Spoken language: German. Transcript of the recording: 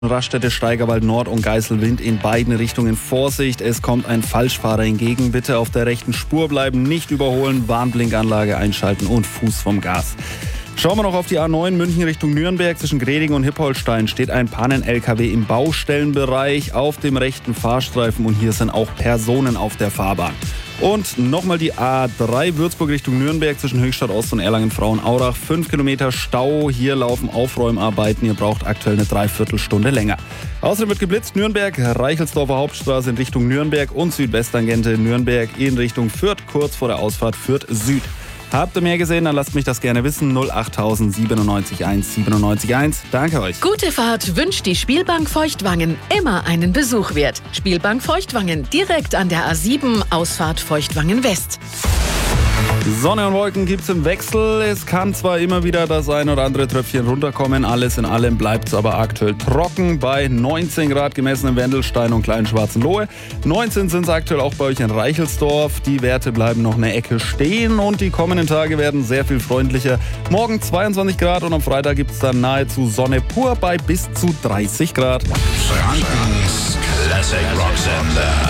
Raststätte, Steigerwald Nord und Geiselwind in beiden Richtungen. Vorsicht, es kommt ein Falschfahrer entgegen. Bitte auf der rechten Spur bleiben, nicht überholen, Warnblinkanlage einschalten und Fuß vom Gas. Schauen wir noch auf die A9 München Richtung Nürnberg. Zwischen Greding und Hippolstein steht ein Pannen-LKW im Baustellenbereich auf dem rechten Fahrstreifen und hier sind auch Personen auf der Fahrbahn. Und nochmal die A3 Würzburg Richtung Nürnberg zwischen Höchstadt Ost und Erlangen-Frauenaurach. 5 Kilometer Stau, hier laufen Aufräumarbeiten, ihr braucht aktuell eine Dreiviertelstunde länger. Außerdem wird geblitzt, Nürnberg, Reichelsdorfer Hauptstraße in Richtung Nürnberg und Südwesttangente Nürnberg in Richtung Fürth, kurz vor der Ausfahrt Fürth Süd. Habt ihr mehr gesehen, dann lasst mich das gerne wissen. 08000 97 1 97 1. Danke euch. Gute Fahrt wünscht die Spielbank Feuchtwangen. Immer einen Besuch wert. Spielbank Feuchtwangen, direkt an der A7, Ausfahrt Feuchtwangen West. Sonne und Wolken gibt's im Wechsel. Es kann zwar immer wieder das ein oder andere Tröpfchen runterkommen, alles in allem bleibt's aber aktuell trocken. Bei 19 Grad gemessen in Wendelstein und Kleinschwarzenlohe. 19 sind's aktuell auch bei euch in Reichelsdorf. Die Werte bleiben noch eine Ecke stehen und die kommenden Tage werden sehr viel freundlicher. Morgen 22 Grad und am Freitag gibt's dann nahezu Sonne pur bei bis zu 30 Grad. Frankens Classic Rock Sender.